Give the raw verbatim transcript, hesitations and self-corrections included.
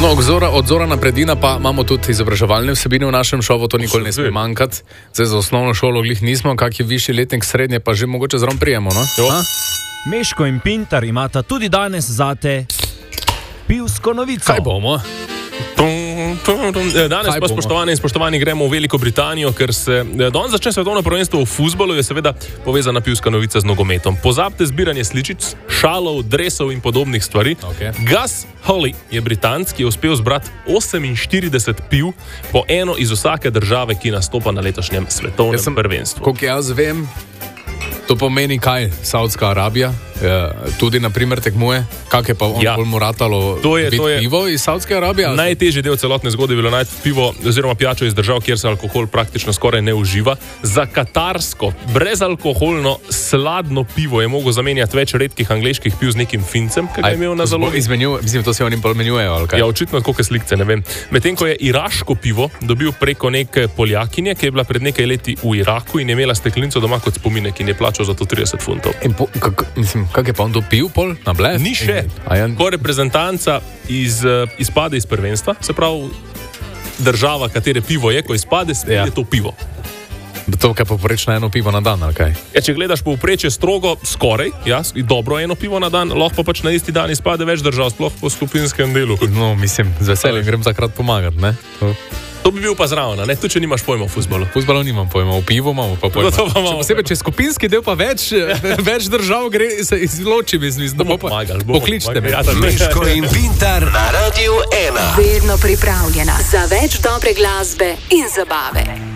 No, od Zorana Predina pa imamo tudi izobraževalne vsebine v našem šovu, to nikoli ne sme manjkati. Zdaj za osnovno šolo glih nismo, kak je višji letnik, srednje pa že mogoče zraven prijemo, no? Meško in Pintar imata tudi danes zate pivsko novico. Kaj bomo? Danes pa, spoštovani in spoštovani, gremo v Veliko Britanijo, ker se danes začne svetovno prvenstvo v fuzbolu, je seveda povezana pivska novica z nogometom. Pozabite zbiranje sličic, šalov, dresov in podobnih stvari. Okay. Gus Holly je Britanc, ki je uspel zbrati oseminštirideset piv, po eno iz vsake države, ki nastopa na letošnjem svetovnem sem, prvenstvu. Koliko jaz vem, to pomeni kaj? Saudska Arabija tudi, na primer, tekmuje. Kak je pa on ja. bolj moratalo biti pivo iz Saudske Arabije? Najtežji del celotne zgodbe je bilo najti pivo oziroma pijačo iz držav, kjer se alkohol praktično skoraj ne uživa. Za katarsko, brezalkoholno, sladno pivo je mogel zamenjati več redkih angleških piv z nekim fincem, ki ga je imel na zalogi. Mislim, to se oni pomenjujejo, ali kaj? Ja, očitno koliko slikce, ne vem. Medtem ko je iraško pivo dobil preko neke Poljakinje, ki je bila pred nekaj leti v Iraku in je imela steklenico doma kot spominek in je plačal za to trideset funtov. In po, kak, mislim, kak je pa on to pil pol na bles? Ni še. Ko reprezentanca iz, izpade iz prvenstva, se pravi država, katere pivo je, ko izpade, ja. je to pivo. To, kaj poprečno eno pivo na dan, ali kaj? Ja, če gledaš povprečje strogo, skoraj, ja, dobro eno pivo na dan, lahko pa pač na isti dan izpade več držav, sploh po skupinskem delu. No, mislim, z veseljem grem takrat pomagati, ne? To... To bi bil pa zraven, ne? Tu, če nimaš pojma v fuzbolu. V fuzbolu nimam pojma, v pivu imamo pa pojma. No, pa če posebej, če skupinski del pa več, več držav gre, se izloči, mislim, da bo pa pokličite me. Meško in Pintar na Radiu ena. Vedno pripravljena za več dobre glasbe in zabave.